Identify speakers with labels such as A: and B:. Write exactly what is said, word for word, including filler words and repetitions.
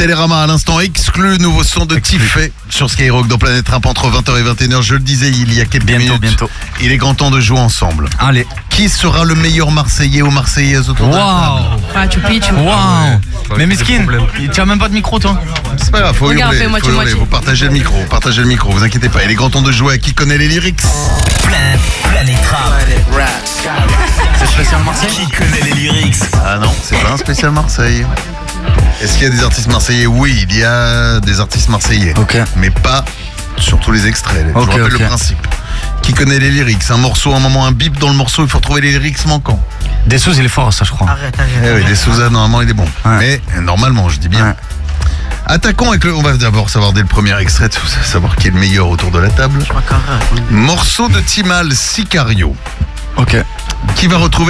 A: Télérama à l'instant exclu, nouveau son de Tiffé sur Skyrock dans Planète Rap entre vingt heures et vingt et une heures. Je le disais il y a quelques
B: bientôt,
A: minutes.
B: Bientôt,
A: Il est grand temps de jouer ensemble.
B: Allez.
A: Qui sera le meilleur Marseillais ou Marseillaise autour de la table?
C: Ah, tu pitches.
B: Waouh. Mais Meskin, tu as même pas de micro, toi?
A: C'est pas grave, faut
C: Regarde,
A: hurler,
C: fais moitié,
A: faut hurler.
C: moitié.
A: Vous partagez le micro, partagez le micro, vous inquiétez pas. Il est grand temps de jouer à qui connaît les lyrics.
D: Planète Rap.
B: C'est spécial Marseille?
D: Qui connaît les lyrics?
A: Ah non, c'est pas un spécial Marseille. Est-ce qu'il y a des artistes marseillais? Oui, il y a des artistes marseillais.
B: Ok.
A: Mais pas sur tous les extraits. Je
B: Ok,
A: vous rappelle
B: ok.
A: le principe. Qui connaît les lyrics? Un morceau, un moment, un bip dans le morceau, il faut retrouver les lyrics manquants.
B: Dessous, il est fort, ça, je crois.
C: Arrête,
A: Eh
C: arrête.
A: oui, des Souza, normalement, il est bon.
B: Ouais.
A: Mais normalement, je dis bien.
B: Ouais.
A: Attaquons avec le... On va d'abord savoir dès le premier extrait, tout ça, savoir qui est le meilleur autour de la table. Morceau de Timal, Sicario.
B: Ok.
A: Qui va retrouver